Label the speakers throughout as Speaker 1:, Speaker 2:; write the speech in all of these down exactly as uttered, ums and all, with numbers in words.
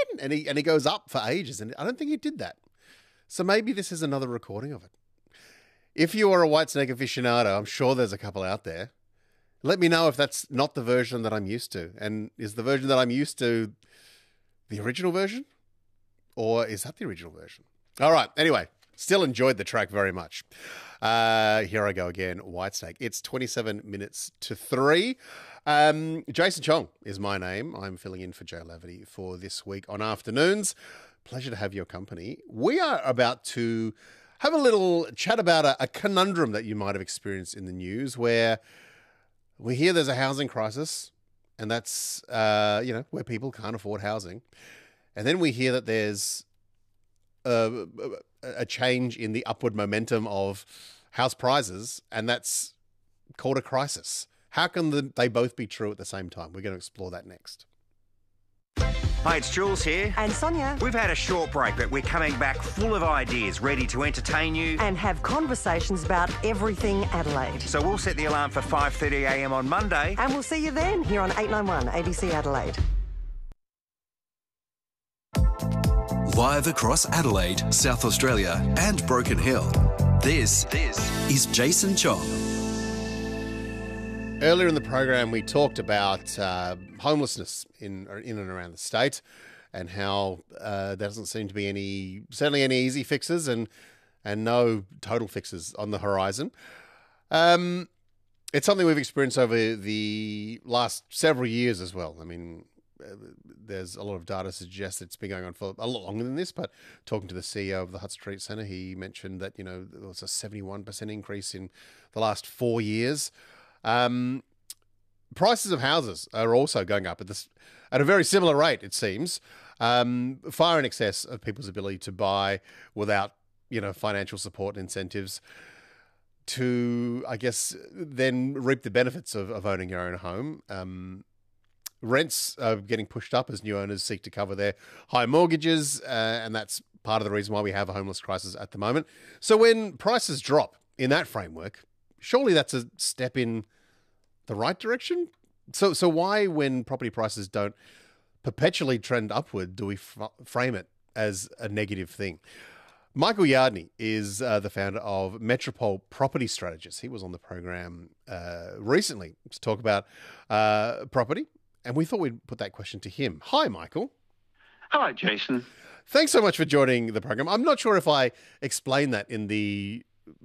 Speaker 1: again. And he, and he goes up for ages. And I don't think he did that. So maybe this is another recording of it. If you are a Whitesnake aficionado, I'm sure there's a couple out there. Let me know if that's not the version that I'm used to. And is the version that I'm used to the original version? Or is that the original version? All right. Anyway, still enjoyed the track very much. Uh, here I go again, Whitesnake. It's twenty-seven minutes to three. Um, Jason Chong is my name. I'm filling in for Joe Laverty for this week on Afternoons. Pleasure to have your company. We are about to have a little chat about a, a conundrum that you might have experienced in the news where we hear there's a housing crisis, and that's, uh, you know, where people can't afford housing. And then we hear that there's a, a change in the upward momentum of house prices, and that's called a crisis. How can the, they both be true at the same time? We're going to explore that next.
Speaker 2: Hi, it's Jules here.
Speaker 3: And Sonia.
Speaker 2: We've had a short break, but we're coming back full of ideas, ready to entertain you.
Speaker 3: And have conversations about everything Adelaide.
Speaker 2: So we'll set the alarm for five thirty a m on Monday.
Speaker 3: And we'll see you then here on eight ninety-one A B C Adelaide.
Speaker 4: Live across Adelaide, South Australia and Broken Hill, this, this is Jason Chong.
Speaker 1: Earlier in the program, we talked about uh, homelessness in in and around the state, and how uh, there doesn't seem to be any, certainly any easy fixes, and and no total fixes on the horizon. Um, it's something we've experienced over the last several years as well. I mean, uh, there's a lot of data suggests it's been going on for a lot longer than this. But talking to the C E O of the Hutt Street Centre, he mentioned that, you know, there was a seventy-one percent increase in the last four years. Um, prices of houses are also going up at this at a very similar rate, it seems, um, far in excess of people's ability to buy without, you know, financial support and incentives to, I guess, then reap the benefits of, of owning your own home. Um, rents are getting pushed up as new owners seek to cover their high mortgages, uh, and that's part of the reason why we have a homeless crisis at the moment. So when prices drop in that framework, surely that's a step in the right direction. So, so why, when property prices don't perpetually trend upward, do we f- frame it as a negative thing? Michael Yardney is uh, the founder of Metropole Property Strategists. He was on the program uh, recently to talk about uh, property, and we thought we'd put that question to him. Hi, Michael.
Speaker 5: Hello, Jason.
Speaker 1: Thanks so much for joining the program. I'm not sure if I explained that in the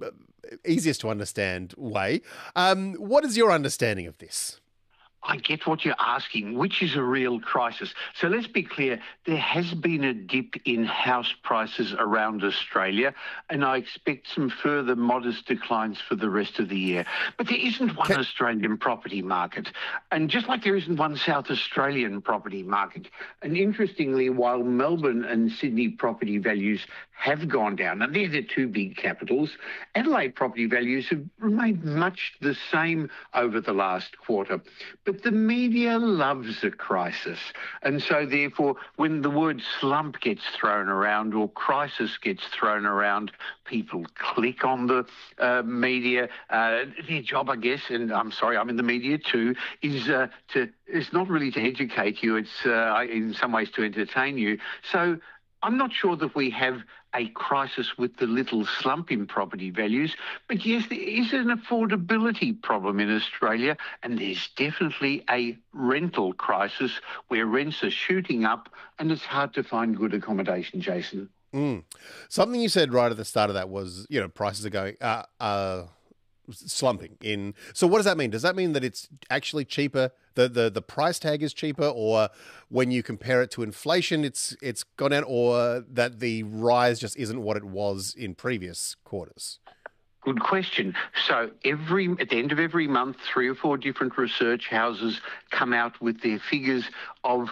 Speaker 1: easiest to understand way. Um, what is your understanding of this?
Speaker 5: I get what you're asking, which is a real crisis. So let's be clear, there has been a dip in house prices around Australia, and I expect some further modest declines for the rest of the year. But there isn't one
Speaker 1: Can-
Speaker 5: Australian property market, and just like there isn't one South Australian property market. And interestingly, while Melbourne and Sydney property values have gone down, and they're the two big capitals, Adelaide property values have remained much the same over the last quarter. But the media loves a crisis. And so therefore, when the word slump gets thrown around or crisis gets thrown around, people click on the uh, media. Uh, their job, I guess, and I'm sorry, I'm in the media too, is uh, to, it's not really to educate you, it's uh, in some ways to entertain you. So I'm not sure that we have a crisis with the little slump in property values, but yes, there is an affordability problem in Australia, and there's definitely a rental crisis where rents are shooting up and it's hard to find good accommodation, Jason.
Speaker 1: Mm. Something you said right at the start of that was, you know, prices are going, uh, uh, slumping in. So what does that mean? Does that mean that it's actually cheaper? The, the the price tag is cheaper, or when you compare it to inflation, it's it's gone down, or that the rise just isn't what it was in previous quarters?
Speaker 5: Good question. So every at the end of every month, three or four different research houses come out with their figures of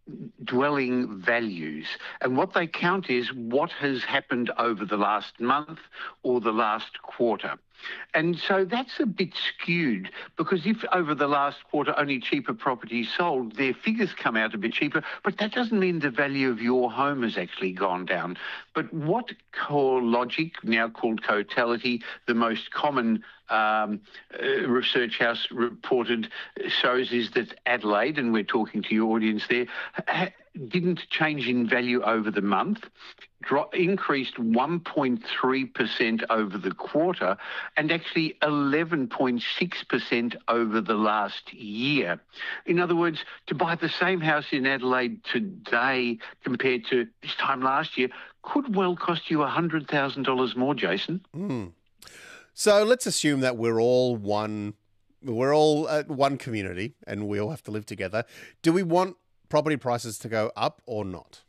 Speaker 5: dwelling values. And what they count is what has happened over the last month or the last quarter. And so that's a bit skewed, because if over the last quarter only cheaper properties sold, their figures come out a bit cheaper, but that doesn't mean the value of your home has actually gone down. But what CoreLogic, now called Cotality, the most common um, uh, research house reported, shows is that Adelaide, and we're talking to your audience there, ha- didn't change in value over the month, dro- increased one point three percent over the quarter, and actually eleven point six percent over the last year. In other words, to buy the same house in Adelaide today compared to this time last year could well cost you one hundred thousand dollars more, Jason.
Speaker 1: Mm. So let's assume that we're all one, we're all uh, one community and we all have to live together. Do we want property prices to go up or not?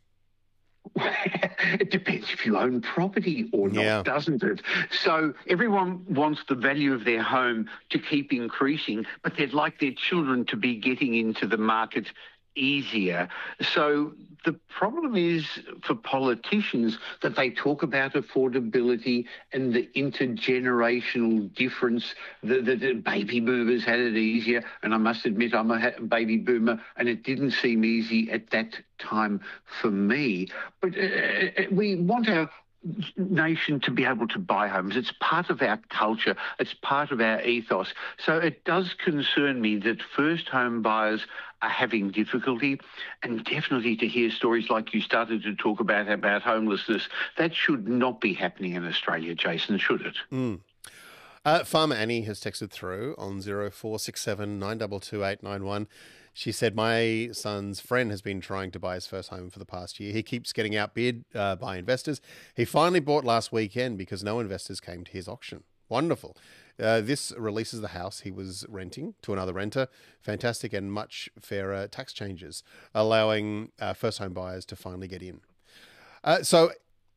Speaker 5: It depends if you own property or not,
Speaker 1: Yeah.
Speaker 5: doesn't it? So everyone wants the value of their home to keep increasing, but they'd like their children to be getting into the market easier. So the problem is for politicians that they talk about affordability and the intergenerational difference, that the, the baby boomers had it easier. And I must admit, I'm a ha- baby boomer, and it didn't seem easy at that time for me. But uh, we want our nation to be able to buy homes. It's part of our culture. It's part of our ethos. So it does concern me that first home buyers are having difficulty, and definitely to hear stories like you started to talk about, about homelessness, that should not be happening in Australia, Jason, should it?
Speaker 1: Mm. Uh, Farmer Annie has texted through on zero four six seven nine two two eight nine one. She said, my son's friend has been trying to buy his first home for the past year. He keeps getting outbid uh, by investors. He finally bought last weekend because no investors came to his auction. Wonderful. Uh, this releases the house he was renting to another renter. Fantastic and much fairer tax changes, allowing uh, first home buyers to finally get in. Uh, so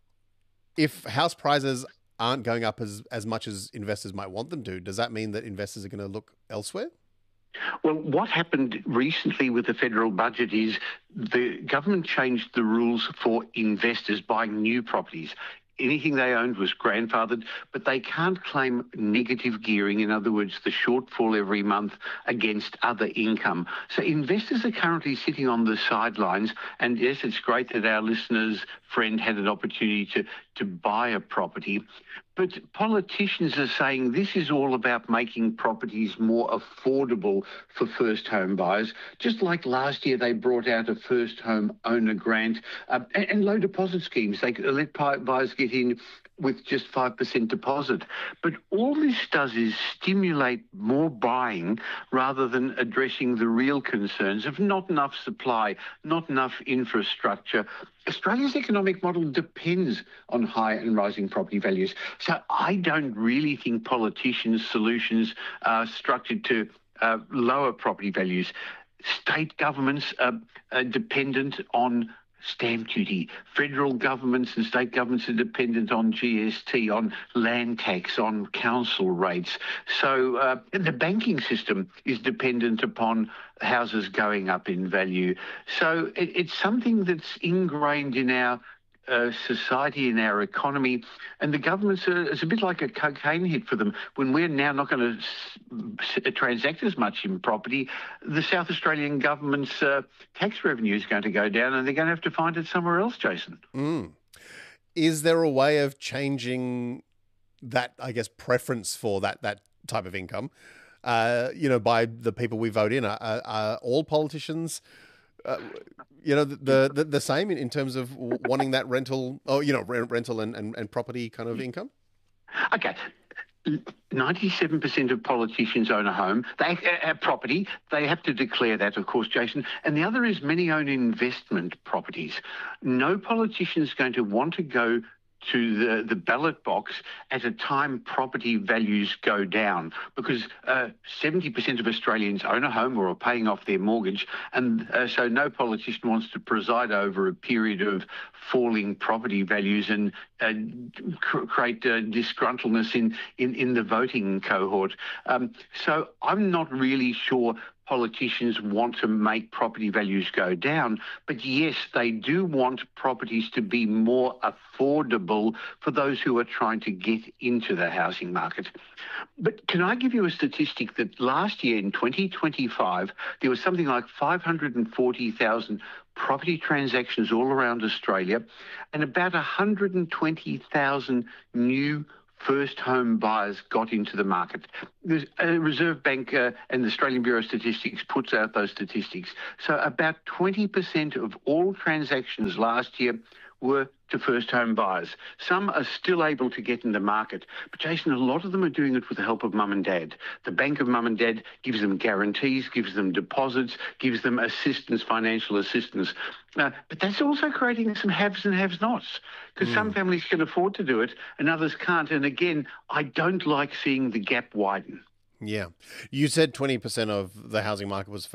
Speaker 1: if house prices aren't going up as, as much as investors might want them to, does that mean that investors are going to look elsewhere?
Speaker 5: Well, what happened recently with the federal budget is the government changed the rules for investors buying new properties. Anything they owned was grandfathered, but they can't claim negative gearing, in other words, the shortfall every month against other income. So investors are currently sitting on the sidelines, and yes, it's great that our listener's friend had an opportunity to, to buy a property. But politicians are saying this is all about making properties more affordable for first home buyers. Just like last year, they brought out a first home owner grant uh, and, and low deposit schemes. They let buyers get in with just five percent deposit. But all this does is stimulate more buying rather than addressing the real concerns of not enough supply, not enough infrastructure. Australia's economic model depends on high and rising property values. So I don't really think politicians' solutions are structured to uh, lower property values. State governments are, are dependent on stamp duty. Federal governments and state governments are dependent on G S T, on land tax, on council rates. So uh, the banking system is dependent upon houses going up in value. So it, it's something that's ingrained in our Uh, society, in our economy, and the government's a, it's a bit like a cocaine hit for them. When we're now not going to s- s- transact as much in property, the South Australian government's uh, tax revenue is going to go down, and they're going to have to find it somewhere else, Jason.
Speaker 1: Mm. Is there a way of changing that, I guess, preference for that that type of income, uh, you know, by the people we vote in? Are, are, are all politicians Uh, you know, the, the the same in, in terms of wanting that rental, oh, you know, rental and, and, and property kind of income?
Speaker 5: Okay. ninety-seven percent of politicians own a home. They have property. They have to declare that, of course, Jason. And the other is many own investment properties. No politician is going to want to go to the, the ballot box at a time property values go down, because uh, seventy percent of Australians own a home or are paying off their mortgage, and uh, so no politician wants to preside over a period of falling property values and uh, cr- create uh, disgruntledness in, in, in the voting cohort. Um, so I'm not really sure politicians want to make property values go down, but yes, they do want properties to be more affordable for those who are trying to get into the housing market. But can I give you a statistic that last year in twenty twenty-five, there was something like five hundred forty thousand property transactions all around Australia, and about one hundred twenty thousand new first home buyers got into the market. The Reserve Bank uh, and the Australian Bureau of Statistics puts out those statistics. So about twenty percent of all transactions last year were to first home buyers. Some are still able to get in the market, but Jason, a lot of them are doing it with the help of mum and dad. The bank of mum and dad gives them guarantees, gives them deposits, gives them assistance, financial assistance. Uh, but that's also creating some haves and have-nots, because mm. some families can afford to do it and others can't. And again, I don't like seeing the gap widen.
Speaker 1: Yeah. You said twenty percent of the housing market was